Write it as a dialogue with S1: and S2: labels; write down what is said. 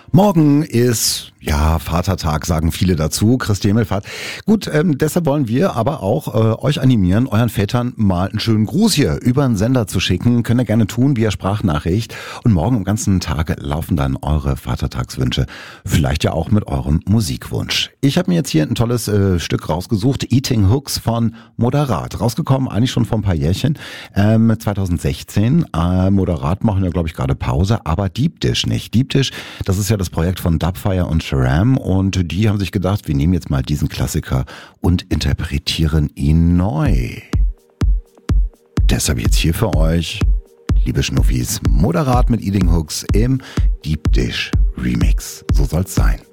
S1: Morgen ist, ja, Vatertag, sagen viele dazu, Christi Himmelfahrt. Gut, deshalb wollen wir aber auch euch animieren, euren Vätern mal einen schönen Gruß hier über den Sender zu schicken. Könnt ihr gerne tun via Sprachnachricht. Und morgen am ganzen Tag laufen dann eure Vatertagswünsche. Vielleicht ja auch mit eurem Musikwunsch. Ich habe mir jetzt hier ein tolles Stück rausgesucht. Eating Hooks von Moderat. Rausgekommen eigentlich schon vor ein paar Jährchen. 2016. Moderat machen ja, glaube ich, gerade Pause. Aber Deep Dish nicht. Deep Dish, das ist ja das Projekt von Dubfire und Sharam und die haben sich gedacht, wir nehmen jetzt mal diesen Klassiker und interpretieren ihn neu. Deshalb jetzt hier für euch, liebe Schnuffis, Moderat mit Eating Hooks im Deep Dish Remix. So soll's sein.